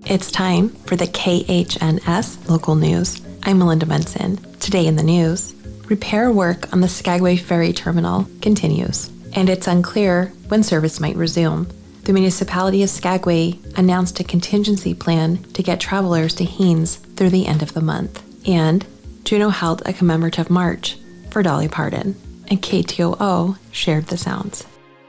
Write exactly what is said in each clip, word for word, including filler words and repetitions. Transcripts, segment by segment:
It's time for the K H N S local news. I'm Melinda Munson. Today in the news, repair work on the Skagway Ferry Terminal continues, and it's unclear when service might resume. The municipality of Skagway announced a contingency plan to get travelers to Haines through the end of the month, and Juneau held a commemorative march for Dolly Parton, and K T O O shared the sounds.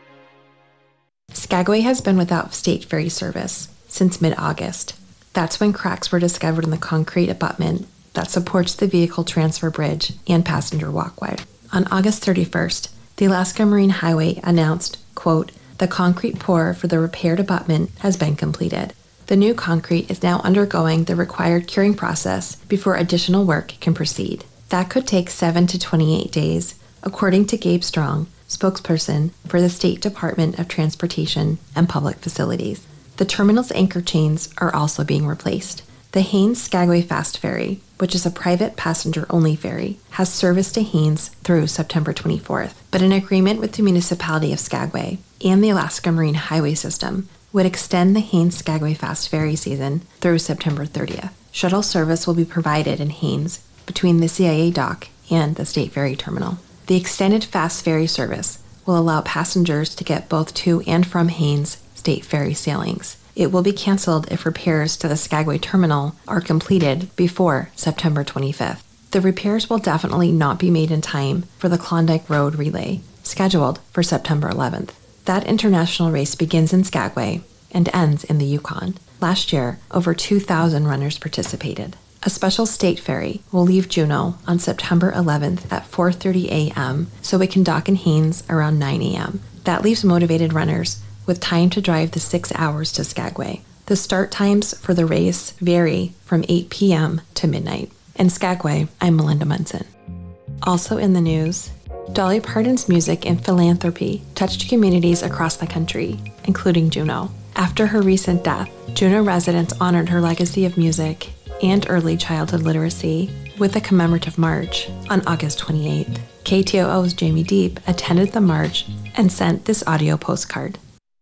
Skagway has been without state ferry service since mid-August. That's when cracks were discovered in the concrete abutment that supports the vehicle transfer bridge and passenger walkway. On August thirty-first, the Alaska Marine Highway announced, quote, "The concrete pour for the repaired abutment has been completed. The new concrete is now undergoing the required curing process before additional work can proceed." That could take seven to twenty-eight days, according to Gabe Strong, spokesperson for the State Department of Transportation and Public Facilities. The terminal's anchor chains are also being replaced. The Haines Skagway Fast Ferry, which is a private passenger-only ferry, has service to Haines through September twenty-fourth, but an agreement with the municipality of Skagway and the Alaska Marine Highway System would extend the Haines Skagway Fast Ferry season through September thirtieth. Shuttle service will be provided in Haines between the C I A dock and the State Ferry Terminal. The extended fast ferry service will allow passengers to get both to and from Haines State Ferry sailings. It will be canceled if repairs to the Skagway Terminal are completed before September twenty-fifth. The repairs will definitely not be made in time for the Klondike Road Relay, scheduled for September eleventh. That international race begins in Skagway and ends in the Yukon. Last year, over two thousand runners participated. A special state ferry will leave Juneau on September eleventh at four thirty a.m. so it can dock in Haines around nine a.m. That leaves motivated runners with time to drive the six hours to Skagway. The start times for the race vary from eight p.m. to midnight. In Skagway, I'm Melinda Munson. Also in the news, Dolly Parton's music and philanthropy touched communities across the country, including Juneau. After her recent death, Juneau residents honored her legacy of music and early childhood literacy with a commemorative march on August twenty-eighth. K T O O's Jamie Deep attended the march and sent this audio postcard.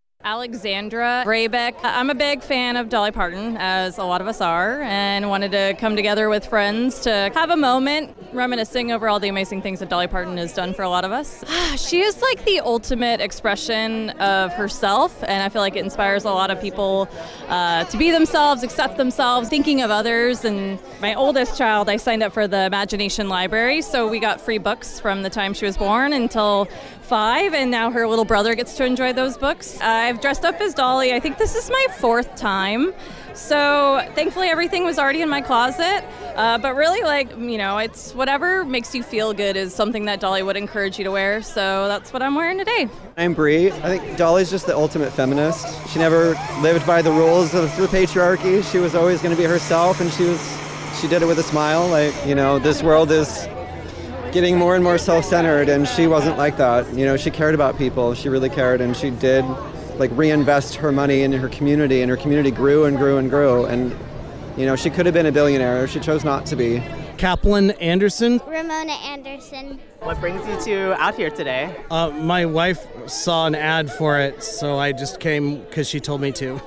Alexandra Braybeck. I'm a big fan of Dolly Parton, as a lot of us are, and wanted to come together with friends to have a moment reminiscing over all the amazing things that Dolly Parton has done for a lot of us. She is like the ultimate expression of herself, and I feel like it inspires a lot of people uh, to be themselves, accept themselves, thinking of others. And my oldest child, I signed up for the Imagination Library, so we got free books from the time she was born until five, and now her little brother gets to enjoy those books. I've dressed up as Dolly. I think this is my fourth time. So thankfully everything was already in my closet, uh, but really, like, you know, it's whatever makes you feel good is something that Dolly would encourage you to wear, so that's what I'm wearing today. I'm Bree. I think Dolly's just the ultimate feminist. She never lived by the rules of the patriarchy. She was always going to be herself, and she was she did it with a smile. Like, you know, this world is getting more and more self-centered, and she wasn't like that. You know, she cared about people. She really cared, and she did like reinvest her money in her community, and her community grew and grew and grew. And, you know, she could have been a billionaire. She chose not to be. Kaplan Anderson. Ramona Anderson. What brings you to out here today? Uh, my wife saw an ad for it, so I just came because she told me to.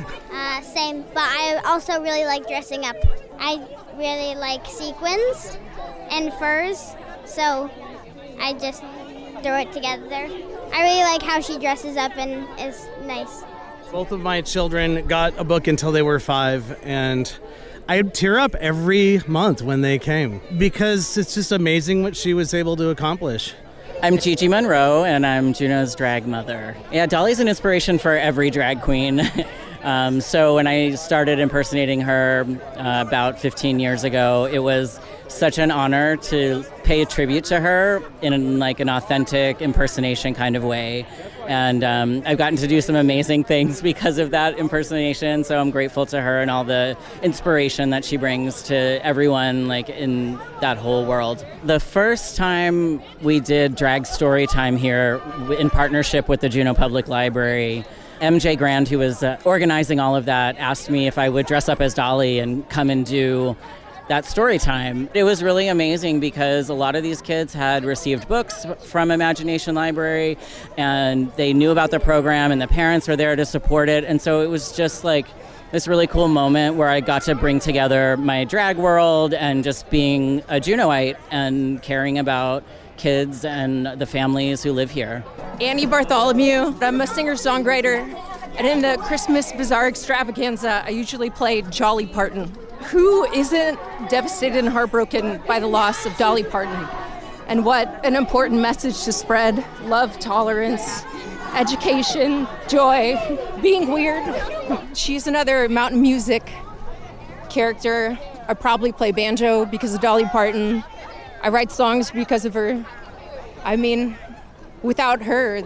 uh, same, but I also really like dressing up. I really like sequins and furs, so I just throw it together. I really like how she dresses up and is nice. Both of my children got a book until they were five, and I'd tear up every month when they came because it's just amazing what she was able to accomplish. I'm Gigi Monroe, and I'm Juneau's drag mother. Yeah, Dolly's an inspiration for every drag queen. um, so when I started impersonating her uh, about fifteen years ago, it was such an honor to pay a tribute to her in like an authentic impersonation kind of way. And um, I've gotten to do some amazing things because of that impersonation, so I'm grateful to her and all the inspiration that she brings to everyone like in that whole world. The first time we did drag story time here in partnership with the Juneau Public Library, M J Grand, who was uh, organizing all of that, asked me if I would dress up as Dolly and come and do that story time. It was really amazing because a lot of these kids had received books from Imagination Library and they knew about the program and the parents were there to support it. And so it was just like this really cool moment where I got to bring together my drag world and just being a Juneauite and caring about kids and the families who live here. Annie Bartholomew. I'm a singer-songwriter, and in the Christmas Bazaar Extravaganza, I usually play Jolly Parton. Who isn't devastated and heartbroken by the loss of Dolly Parton? And what an important message to spread. Love, tolerance, education, joy, being weird. She's another mountain music character. I probably play banjo because of Dolly Parton. I write songs because of her. I mean, without her,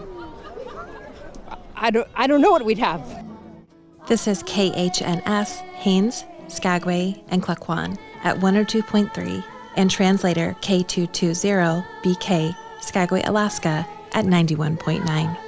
I don't, I don't know what we'd have. This is K H N S, Haines, Skagway, and Klukwan at one oh two point three, and translator K two two zero B K, Skagway, Alaska at ninety-one point nine.